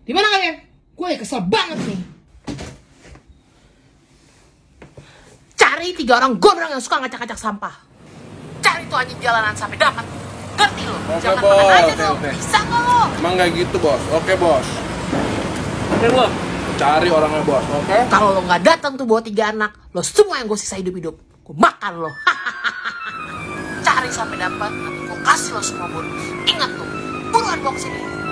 Di mana kalian? Gue kesel banget nih. Cari 3 orang gondrong yang suka ngacak-ngacak sampah. Cari tuh anjing jalanan sampai dapat. Ngerti lo? Oke, Jangan bos. makan aja dong. Oke. Bisa nggak lo? Emang kayak gitu, bos. Oke, bos. Oke bos. Cari orangnya, bos. Oke? Kalau lo nggak datang tuh bawa 3 anak, lo semua yang gue sisa hidup-hidup, gue makan lo. Cari sampai dapat, nanti gue kasih lo semua bonus. Ingat lo, buruan bawa kesini.